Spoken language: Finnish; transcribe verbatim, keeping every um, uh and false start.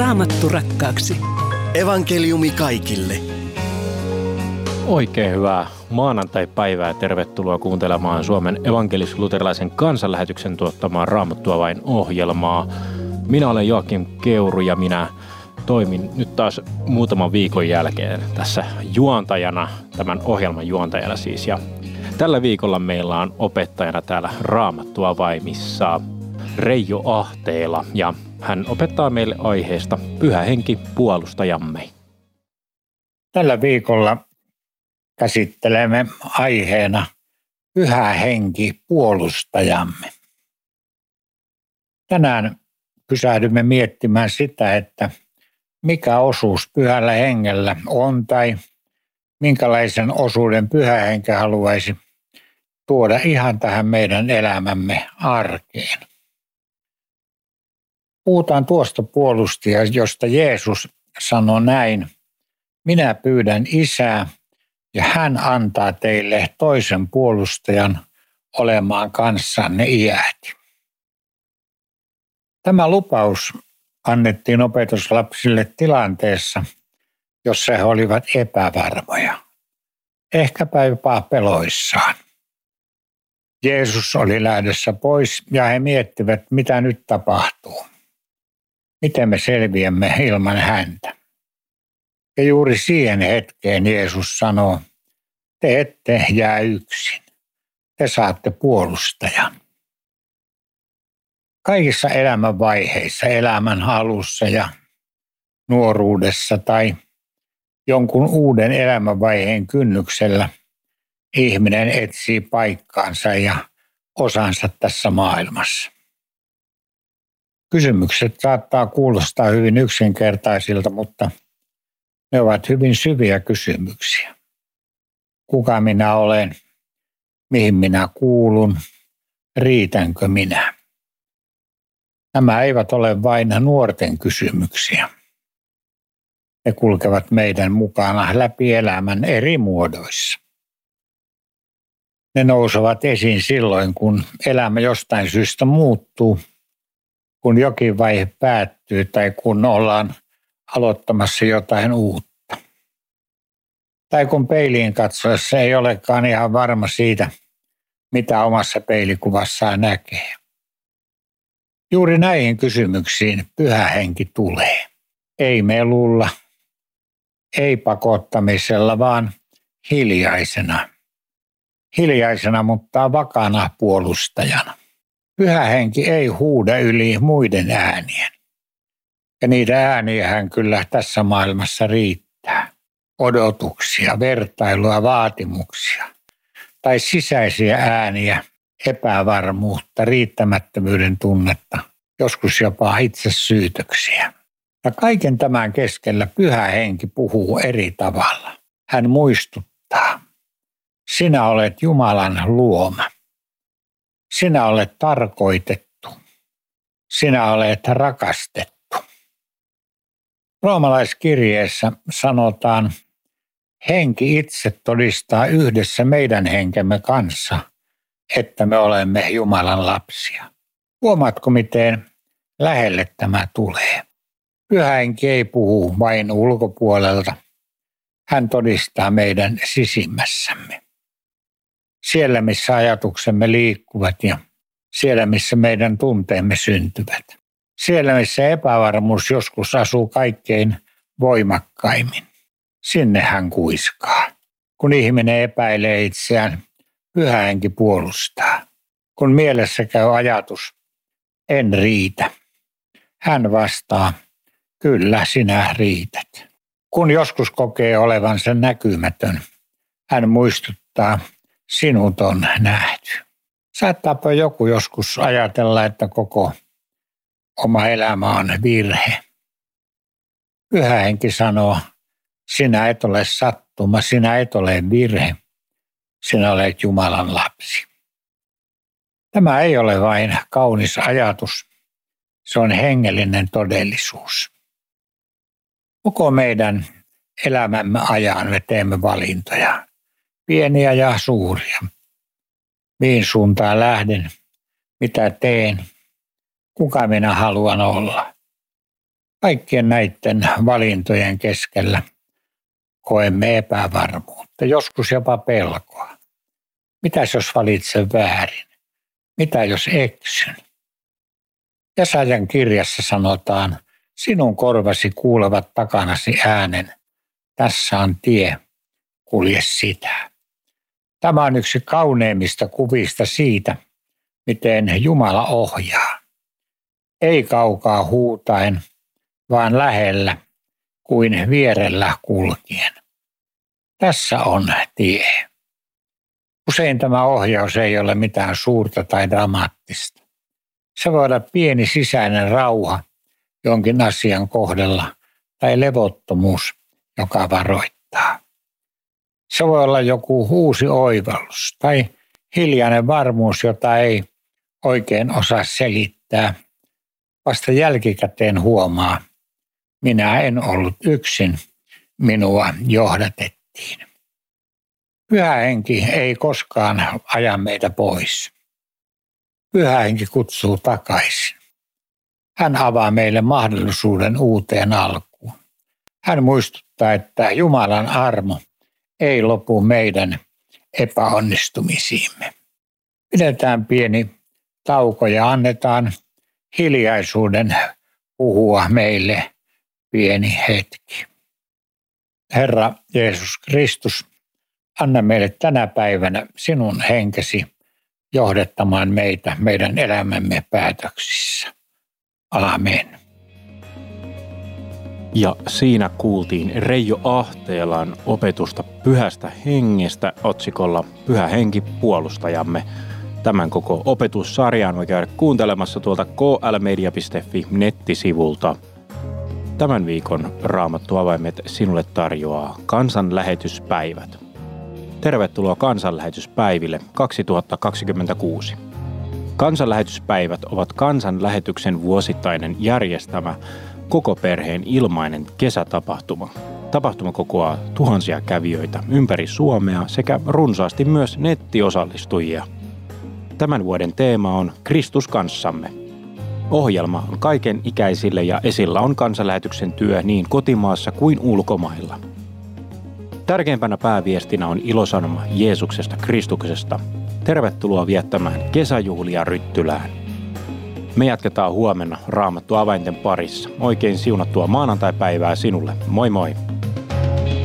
Raamattu rakkaaksi. Evankeliumi kaikille. Oikein hyvää maanantai-päivää ja tervetuloa kuuntelemaan Suomen evankelis-luterilaisen kansanlähetyksen tuottamaa Raamattua vain -ohjelmaa. Minä olen Joakim Keuru ja minä toimin nyt taas muutaman viikon jälkeen tässä juontajana, tämän ohjelman juontajana siis. Ja tällä viikolla meillä on opettajana täällä Raamattua vaimissa Reijo Ahteela ja hän opettaa meille aiheesta Pyhä Henki puolustajamme. Tällä viikolla käsittelemme aiheena Pyhä Henki puolustajamme. Tänään pysähdymme miettimään sitä, että mikä osuus Pyhällä Hengellä on tai minkälaisen osuuden Pyhä Henki haluaisi tuoda ihan tähän meidän elämämme arkeen. Puhutaan tuosta puolustajasta, josta Jeesus sanoi näin: minä pyydän Isää ja hän antaa teille toisen puolustajan olemaan kanssanne iäti. Tämä lupaus annettiin opetuslapsille tilanteessa, jossa he olivat epävarmoja, ehkäpä jopa peloissaan. Jeesus oli lähdössä pois ja he miettivät, mitä nyt tapahtuu. Miten me selviämme ilman häntä? Ja juuri siihen hetkeen Jeesus sanoo, te ette jää yksin, te saatte puolustajan. Kaikissa elämänvaiheissa, elämän alussa ja nuoruudessa tai jonkun uuden elämänvaiheen kynnyksellä ihminen etsii paikkaansa ja osansa tässä maailmassa. Kysymykset saattaa kuulostaa hyvin yksinkertaisilta, mutta ne ovat hyvin syviä kysymyksiä. Kuka minä olen? Mihin minä kuulun? Riitänkö minä? Nämä eivät ole vain nuorten kysymyksiä. Ne kulkevat meidän mukana läpi elämän eri muodoissa. Ne nousevat esiin silloin, kun elämä jostain syystä muuttuu, kun jokin vaihe päättyy tai kun ollaan aloittamassa jotain uutta. Tai kun peiliin katsoessa ei olekaan ihan varma siitä, mitä omassa peilikuvassaan näkee. Juuri näihin kysymyksiin Pyhä Henki tulee. Ei melulla, ei pakottamisella, vaan hiljaisena. Hiljaisena, mutta vakana puolustajana. Pyhä Henki ei huuda yli muiden äänien. Ja niitä ääniä hän kyllä tässä maailmassa riittää. Odotuksia, vertailua, vaatimuksia tai sisäisiä ääniä, epävarmuutta, riittämättömyyden tunnetta, joskus jopa itsesyytöksiä. Ja kaiken tämän keskellä Pyhä Henki puhuu eri tavalla. Hän muistuttaa, sinä olet Jumalan luoma. Sinä olet tarkoitettu. Sinä olet rakastettu. Roomalaiskirjeessä sanotaan, henki itse todistaa yhdessä meidän henkemme kanssa, että me olemme Jumalan lapsia. Huomaatko, miten lähelle tämä tulee? Pyhä Henki ei puhu vain ulkopuolelta. Hän todistaa meidän sisimmässämme. Siellä, missä ajatuksemme liikkuvat ja siellä, missä meidän tunteemme syntyvät. Siellä, missä epävarmuus joskus asuu kaikkein voimakkaimmin. Sinne hän kuiskaa. Kun ihminen epäilee itseään, Pyhä Henki puolustaa. Kun mielessä käy ajatus, en riitä. Hän vastaa, kyllä sinä riität. Kun joskus kokee olevansa näkymätön, hän muistuttaa, sinut on nähty. Saattaapa joku joskus ajatella, että koko oma elämä on virhe. Pyhä Henki sanoo, sinä et ole sattuma, sinä et ole virhe, sinä olet Jumalan lapsi. Tämä ei ole vain kaunis ajatus, se on hengellinen todellisuus. Koko meidän elämämme ajan me teemme valintoja, pieniä ja suuria. Mihin suuntaan lähden, mitä teen, kuka minä haluan olla. Kaikkien näiden valintojen keskellä koemme epävarmuutta, joskus jopa pelkoa. Mitäs jos valitsen väärin? Mitä jos eksyn? Jesajan kirjassa sanotaan, sinun korvasi kuulevat takanasi äänen, tässä on tie, kulje sitä. Tämä on yksi kauneimmista kuvista siitä, miten Jumala ohjaa. Ei kaukaa huutaen, vaan lähellä kuin vierellä kulkien. Tässä on tie. Usein tämä ohjaus ei ole mitään suurta tai dramaattista. Se voi olla pieni sisäinen rauha jonkin asian kohdalla tai levottomuus, joka varoittaa. Se voi olla joku uusi oivallus tai hiljainen varmuus, jota ei oikein osaa selittää. Vasta jälkikäteen huomaa, minä en ollut yksin, minua johdatettiin. Pyhä henki ei koskaan aja meitä pois. Pyhä henki kutsuu takaisin. Hän avaa meille mahdollisuuden uuteen alkuun. Hän muistuttaa, että Jumalan armo ei lopu meidän epäonnistumisiimme. Pidetään pieni tauko ja annetaan hiljaisuuden puhua meille pieni hetki. Herra Jeesus Kristus, anna meille tänä päivänä sinun henkesi johdattamaan meitä meidän elämämme päätöksissä. Amen. Ja siinä kuultiin Reijo Ahteelan opetusta Pyhästä hengestä otsikolla Pyhä henki puolustajamme. Tämän koko opetussarjan voi käydä kuuntelemassa tuolta k l media piste f i nettisivulta. Tämän viikon Raamattuavaimet sinulle tarjoaa kansanlähetyspäivät. Tervetuloa kansanlähetyspäiville kaksituhattakaksikymmentäkuusi. Kansanlähetyspäivät ovat kansanlähetyksen vuosittainen järjestämä koko perheen ilmainen kesätapahtuma. Tapahtuma kokoaa tuhansia kävijöitä ympäri Suomea sekä runsaasti myös nettiosallistujia. Tämän vuoden teema on Kristus kanssamme. Ohjelma on kaiken ikäisille ja esillä on kansanlähetyksen työ niin kotimaassa kuin ulkomailla. Tärkeimpänä pääviestinä on ilosanoma Jeesuksesta Kristuksesta. Tervetuloa viettämään kesäjuhlia Ryttylään. Me jatketaan huomenna Raamattu avainten parissa. Oikein siunattua maanantaipäivää sinulle. Moi moi!